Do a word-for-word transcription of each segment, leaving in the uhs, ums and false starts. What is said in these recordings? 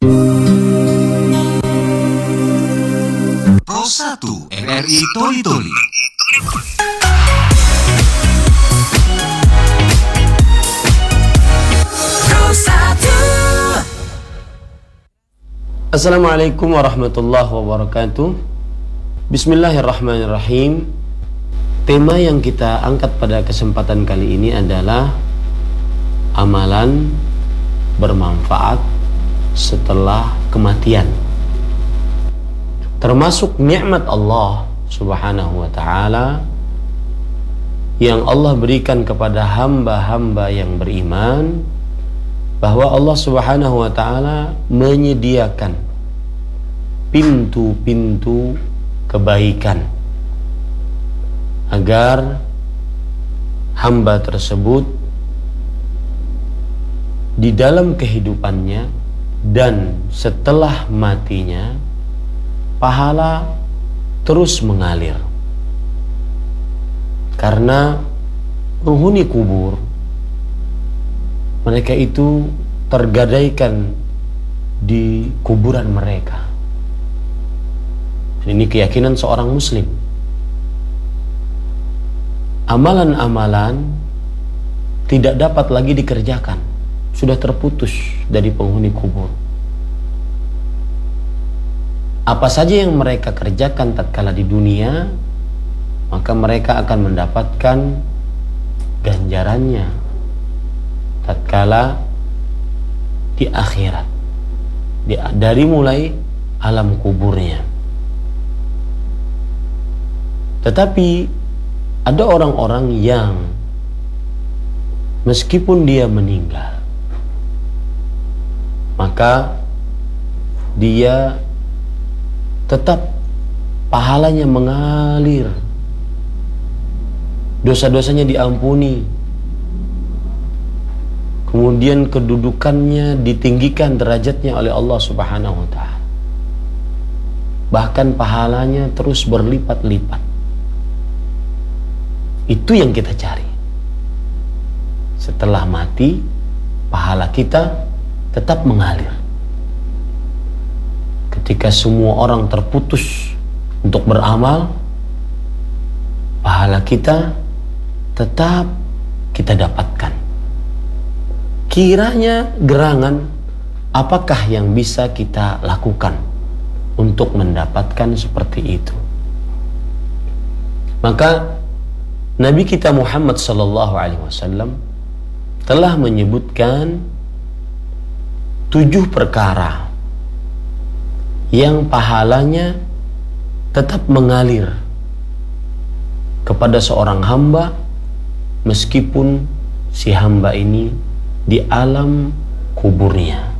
Pro satu R R I Toli Toli. Assalamualaikum warahmatullahi wabarakatuh. Bismillahirrahmanirrahim. Tema yang kita angkat pada kesempatan kali ini adalah amalan bermanfaat setelah kematian. Termasuk nikmat Allah Subhanahu wa ta'ala yang Allah berikan kepada hamba-hamba yang beriman, bahwa Allah Subhanahu wa ta'ala menyediakan pintu-pintu kebaikan agar hamba tersebut di dalam kehidupannya dan setelah matinya pahala terus mengalir. Karena penghuni kubur, mereka itu tergadaikan di kuburan mereka. Ini keyakinan seorang muslim. Amalan-amalan tidak dapat lagi dikerjakan, sudah terputus dari penghuni kubur. Apa saja yang mereka kerjakan tatkala di dunia, maka mereka akan mendapatkan ganjarannya tatkala di akhirat, di, dari mulai alam kuburnya. Tetapi ada orang-orang yang meskipun dia meninggal, maka dia tetap pahalanya mengalir, dosa-dosanya diampuni, kemudian kedudukannya ditinggikan derajatnya oleh Allah Subhanahu wa ta'ala. Bahkan pahalanya terus berlipat-lipat. Itu yang kita cari. Setelah mati, pahala kita tetap mengalir. Ketika semua orang terputus untuk beramal, pahala kita tetap kita dapatkan. Kiranya gerangan, apakah yang bisa kita lakukan untuk mendapatkan seperti itu? Maka Nabi kita Muhammad sallallahu alaihi wasallam telah menyebutkan tujuh perkara yang pahalanya tetap mengalir kepada seorang hamba meskipun si hamba ini di alam kuburnya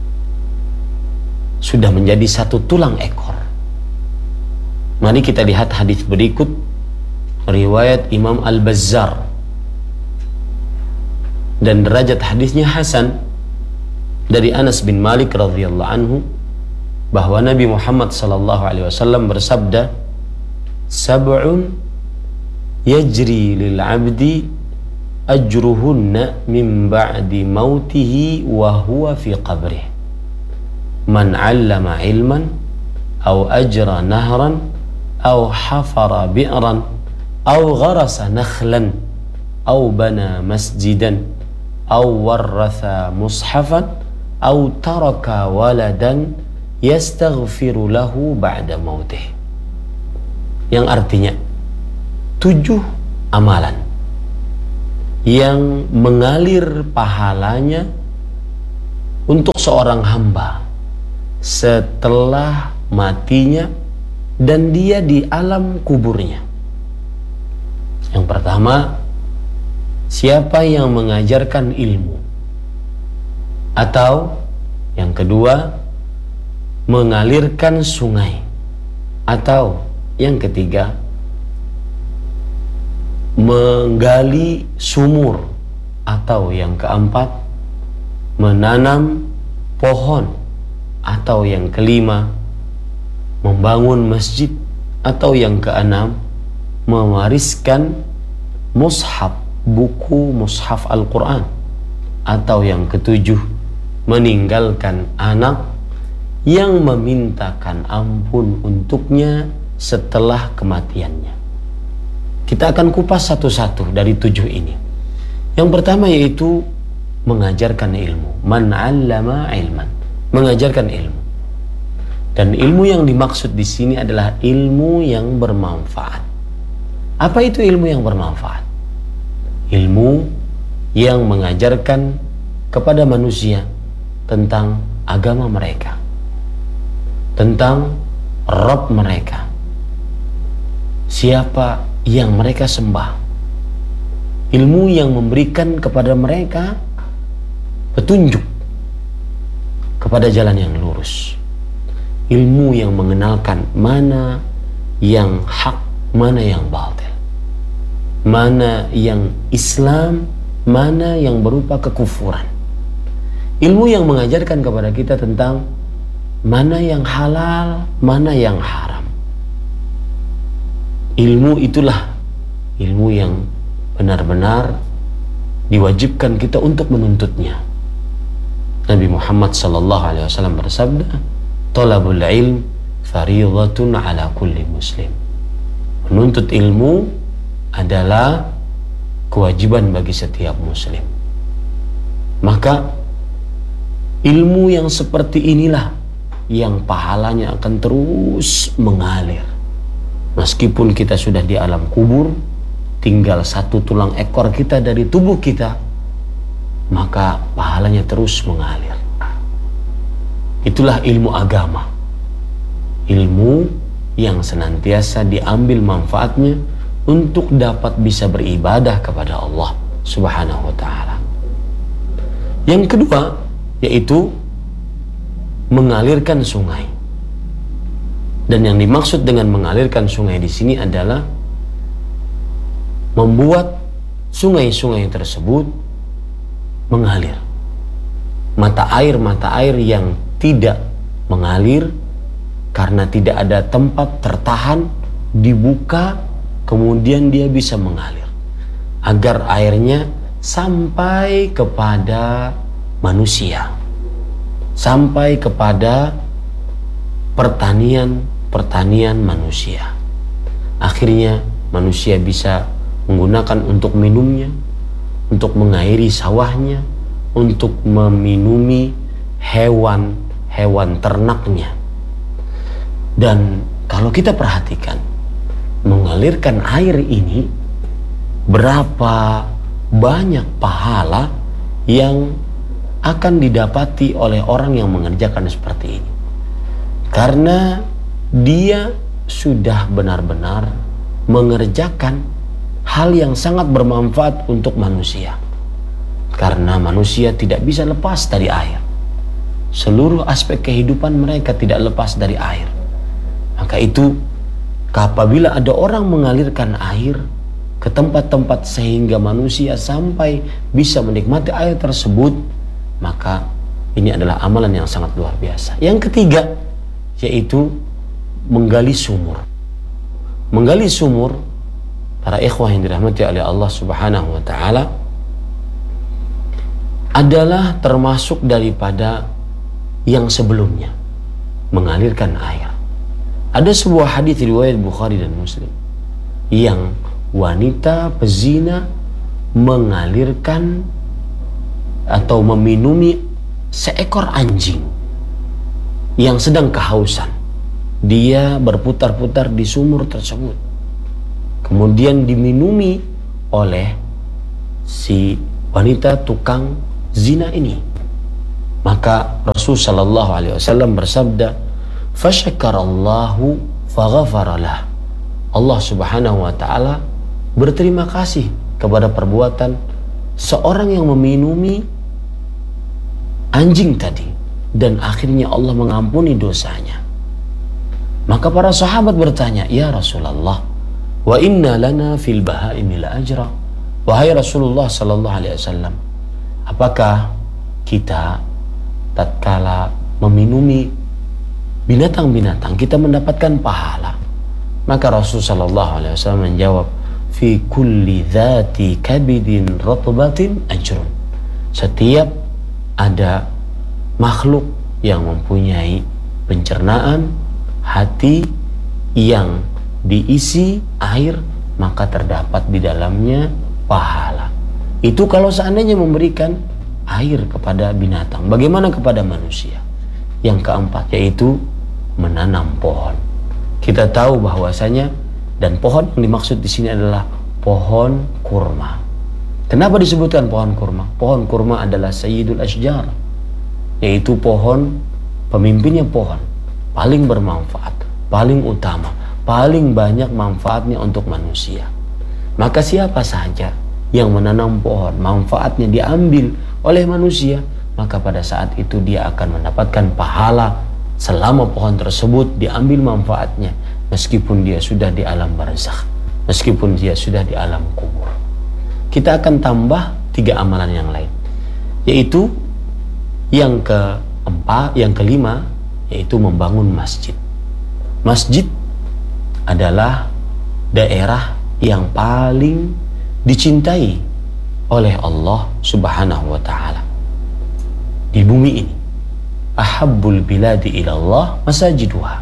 sudah menjadi satu tulang ekor. Mari kita lihat hadis berikut, riwayat Imam Al-Bazzar, dan derajat hadisnya hasan, dari Anas bin Malik radhiyallahu anhu, bahwa Nabi Muhammad sallallahu alaihi wasallam bersabda, sab'un yajri lil 'abdi ajruhunna min ba'di mautihi wa huwa fi qabrih, man 'allama 'ilman aw ajra nahran aw hafara bi'ran aw gharasa nakhlan aw bana masjidan aw warratha mushafan aw taraka waladan yastaghfiru lahu ba'da mautih. Yang artinya tujuh amalan yang mengalir pahalanya untuk seorang hamba setelah matinya dan dia di alam kuburnya. Yang pertama, siapa yang mengajarkan ilmu. Atau yang kedua, mengalirkan sungai. Atau yang ketiga, menggali sumur. Atau yang keempat, menanam pohon. Atau yang kelima, membangun masjid. Atau yang keenam, mewariskan mushaf, buku mushaf Al-Quran. Atau yang ketujuh, meninggalkan anak yang memintakan ampun untuknya setelah kematiannya. Kita akan kupas satu-satu dari tujuh ini. Yang pertama yaitu mengajarkan ilmu. Man 'allama ilman, mengajarkan ilmu. Dan ilmu yang dimaksud di sini adalah ilmu yang bermanfaat. Apa itu ilmu yang bermanfaat? Ilmu yang mengajarkan kepada manusia tentang agama mereka, tentang Rabb mereka, siapa yang mereka sembah. Ilmu yang memberikan kepada mereka petunjuk kepada jalan yang lurus. Ilmu yang mengenalkan mana yang hak, mana yang batil, mana yang Islam, mana yang berupa kekufuran. Ilmu yang mengajarkan kepada kita tentang mana yang halal, mana yang haram. Ilmu itulah ilmu yang benar-benar diwajibkan kita untuk menuntutnya. Nabi Muhammad sallallahu alaihi wasallam bersabda, "Talabul ilm fariidhatun ala kulli muslim." Menuntut ilmu adalah kewajiban bagi setiap muslim. Maka ilmu yang seperti inilah yang pahalanya akan terus mengalir. Meskipun kita sudah di alam kubur, tinggal satu tulang ekor kita dari tubuh kita, maka pahalanya terus mengalir. Itulah ilmu agama. Ilmu yang senantiasa diambil manfaatnya untuk dapat bisa beribadah kepada Allah Subhanahu wa ta'ala. Yang kedua yaitu mengalirkan sungai. Dan yang dimaksud dengan mengalirkan sungai di sini adalah membuat sungai-sungai tersebut mengalir. Mata air-mata air yang tidak mengalir karena tidak ada tempat tertahan, dibuka, kemudian dia bisa mengalir. Agar airnya sampai kepada manusia, sampai kepada pertanian-pertanian manusia. Akhirnya manusia bisa menggunakan untuk minumnya, untuk mengairi sawahnya, untuk meminumi hewan-hewan ternaknya. Dan kalau kita perhatikan, mengalirkan air ini berapa banyak pahala yang akan didapati oleh orang yang mengerjakan seperti ini. Karena dia sudah benar-benar mengerjakan hal yang sangat bermanfaat untuk manusia. Karena manusia tidak bisa lepas dari air. Seluruh aspek kehidupan mereka tidak lepas dari air. Maka itu, apabila ada orang mengalirkan air ke tempat-tempat sehingga manusia sampai bisa menikmati air tersebut, maka ini adalah amalan yang sangat luar biasa. Yang ketiga, yaitu menggali sumur. Menggali sumur, para ikhwah yang dirahmati oleh Allah Subhanahu wa ta'ala, adalah termasuk daripada yang sebelumnya, mengalirkan air. Ada sebuah hadis riwayat Bukhari dan Muslim yang wanita pezina mengalirkan atau meminumi seekor anjing yang sedang kehausan. Dia berputar-putar di sumur tersebut, kemudian diminumi oleh si wanita tukang zina ini. Maka Rasul sallallahu alaihi wasallam bersabda, "Fasyakarallahu faghafaralah." Allah Subhanahu wa ta'ala berterima kasih kepada perbuatan seorang yang meminumi anjing tadi, dan akhirnya Allah mengampuni dosanya. Maka para sahabat bertanya, "Ya Rasulullah, wa inna lana fil bahaimi la ajra." Wahai Rasulullah sallallahu alaihi wasallam, apakah kita tatkala meminumi binatang-binatang kita mendapatkan pahala? Maka Rasul sallallahu alaihi wasallam menjawab, "Fi kulli dzati kabidin ratbatin ajrun." Setiap ada makhluk yang mempunyai pencernaan hati yang diisi air, maka terdapat di dalamnya pahala. Itu kalau seandainya memberikan air kepada binatang. Bagaimana kepada manusia? Yang keempat yaitu menanam pohon. Kita tahu bahwasanya, dan pohon yang dimaksud di sini adalah pohon kurma. Kenapa disebutkan pohon kurma? Pohon kurma adalah sayyidul ashjar, yaitu pohon, pemimpinnya pohon, paling bermanfaat, paling utama, paling banyak manfaatnya untuk manusia. Maka siapa saja yang menanam pohon, manfaatnya diambil oleh manusia, maka pada saat itu dia akan mendapatkan pahala selama pohon tersebut diambil manfaatnya, meskipun dia sudah di alam barzakh, meskipun dia sudah di alam kubur. Kita akan tambah tiga amalan yang lain, yaitu yang keempat, yang kelima, yaitu membangun masjid. Masjid adalah daerah yang paling dicintai oleh Allah Subhanahu wa ta'ala di bumi ini. Ahabbul biladi ilallah masajiduha.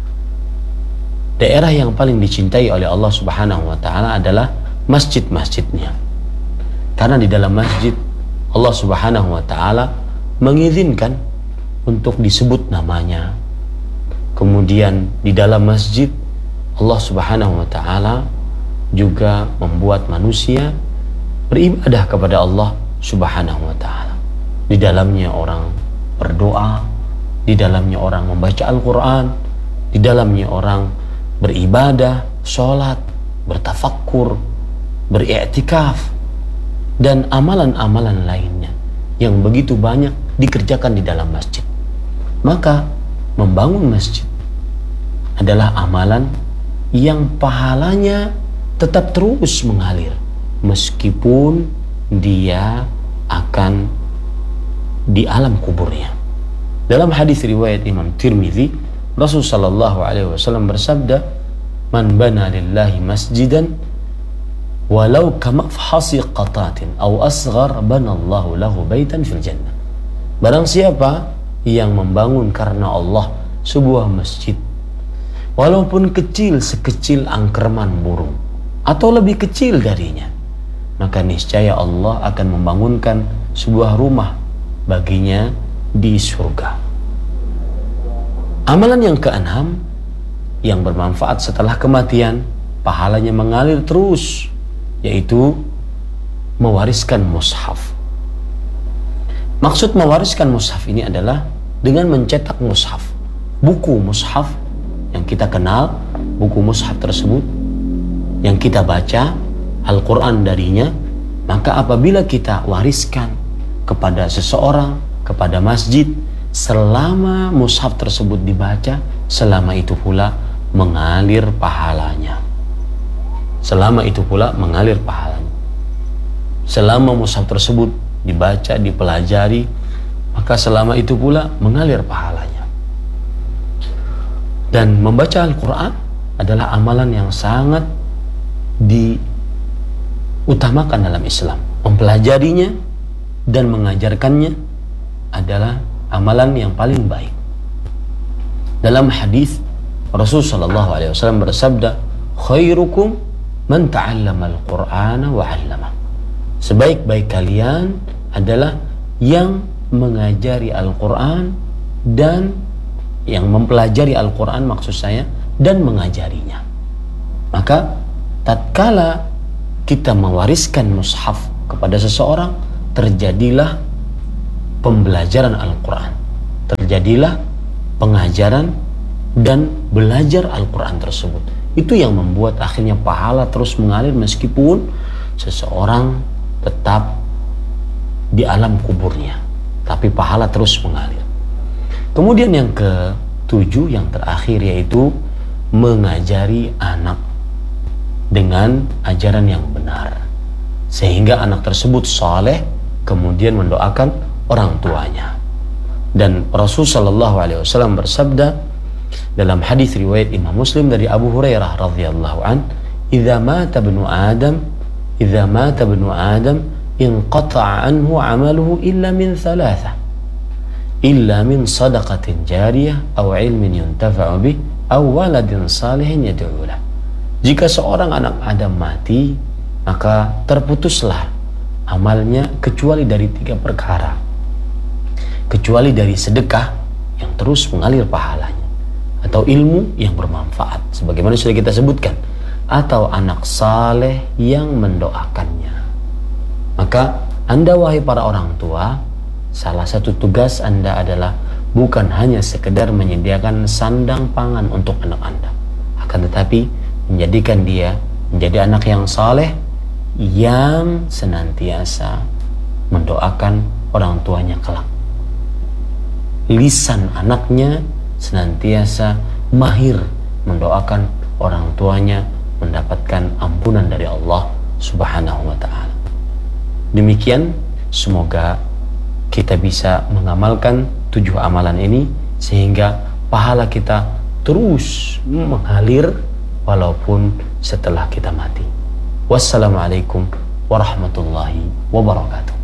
Daerah yang paling dicintai oleh Allah Subhanahu wa ta'ala adalah masjid-masjidnya. Karena di dalam masjid Allah Subhanahu wa ta'ala mengizinkan untuk disebut namanya. Kemudian di dalam masjid Allah Subhanahu wa ta'ala juga membuat manusia beribadah kepada Allah Subhanahu wa ta'ala. Di dalamnya orang berdoa, di dalamnya orang membaca Al-Quran, di dalamnya orang beribadah, sholat, bertafakkur, beriktikaf, dan amalan-amalan lainnya yang begitu banyak dikerjakan di dalam masjid. Maka membangun masjid adalah amalan yang pahalanya tetap terus mengalir meskipun dia akan di alam kuburnya. Dalam hadis riwayat Imam Tirmidzi, Rasul sallallahu alaihi wasallam bersabda, "Man bana lillahi masjidan walau kamafhasi qatatin aw asghar banallahu lahu baitan fil jannah." Barang siapa yang membangun karena Allah sebuah masjid, walaupun kecil sekecil angkerman burung atau lebih kecil darinya, maka niscaya Allah akan membangunkan sebuah rumah baginya di surga. Amalan yang keenam yang bermanfaat setelah kematian, pahalanya mengalir terus, yaitu mewariskan mushaf. Maksud mewariskan mushaf ini adalah dengan mencetak mushaf, buku mushaf yang kita kenal, buku mushaf tersebut yang kita baca Al-Quran darinya, maka apabila kita wariskan kepada seseorang, kepada masjid, selama mushaf tersebut dibaca, selama itu pula mengalir pahalanya. Selama itu pula mengalir pahalanya. Selama mushaf tersebut dibaca, dipelajari, maka selama itu pula mengalir pahalanya. Dan membaca Al-Quran adalah amalan yang sangat diutamakan dalam Islam. Mempelajarinya dan mengajarkannya adalah amalan yang paling baik. Dalam hadis Rasul sallallahu alaihi wasallam bersabda, "Khairukum man ta'allama al-Qur'ana wa 'allama." Sebaik-baik kalian adalah yang mengajari Al-Quran dan yang mempelajari Al-Quran, maksud saya, dan mengajarinya. Maka tatkala kita mewariskan mushaf kepada seseorang, terjadilah pembelajaran Al-Quran, terjadilah pengajaran dan belajar Al-Quran tersebut. Itu yang membuat akhirnya pahala terus mengalir meskipun seseorang tetap di alam kuburnya, tapi pahala terus mengalir. Kemudian yang ketujuh, yang terakhir, yaitu mengajari anak dengan ajaran yang benar, sehingga anak tersebut saleh, kemudian mendoakan orang tuanya. Dan Rasul sallallahu alaihi wasallam bersabda dalam hadis riwayat Imam Muslim dari Abu Hurairah radhiyallahu an, "Idza mata ibnu Adam, idza mata ibnu Adam inqata'a anhu 'amaluhu illa min thalatha. illa min sadaqatin jariyah aw ilmin yuntafa'u bih aw waladin salihin yad'u lah. Jika seorang anak Adam mati, maka terputuslah amalnya kecuali dari tiga perkara. Kecuali dari sedekah yang terus mengalir pahalanya, atau ilmu yang bermanfaat sebagaimana sudah kita sebutkan, atau anak saleh yang mendoakannya. Maka Anda wahai para orang tua, salah satu tugas Anda adalah bukan hanya sekedar menyediakan sandang pangan untuk anak Anda, akan tetapi menjadikan dia menjadi anak yang saleh yang senantiasa mendoakan orang tuanya kelak. Lisan anaknya senantiasa mahir mendoakan orang tuanya mendapatkan ampunan dari Allah Subhanahu wa ta'ala. Demikian, semoga kita bisa mengamalkan tujuh amalan ini sehingga pahala kita terus mengalir walaupun setelah kita mati. Wassalamualaikum warahmatullahi wabarakatuh.